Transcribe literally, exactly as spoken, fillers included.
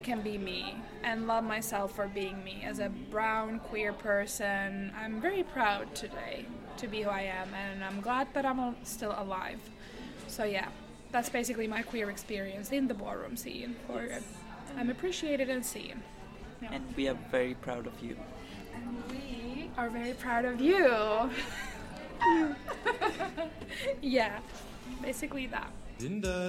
Can be me and love myself for being me as a brown queer person. I'm very proud today to be who I am, and I'm glad that I'm still alive. So yeah, that's basically my queer experience in the ballroom scene. For yes. I'm appreciated and seen. Yeah. And we are very proud of you. And we are very proud of you. Yeah, basically that.